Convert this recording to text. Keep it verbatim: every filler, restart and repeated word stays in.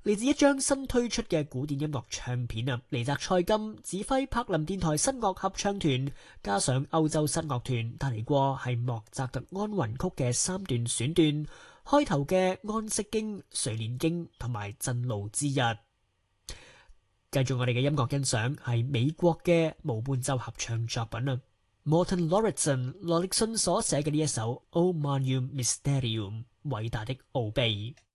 嚟自一張新推出嘅古典音樂唱片啊，尼澤塞金指揮柏林電台新樂合唱團加上歐洲室樂團帶嚟過係莫扎特安魂曲嘅三段選段，開頭嘅安息經、睡蓮經同埋震怒之日。繼續我哋嘅音樂欣賞係美國嘅無伴奏合唱作品啊 ，Morten Lauridsen 羅力遜所寫嘅呢一首《O Magnum Mysterium》偉大的奧秘。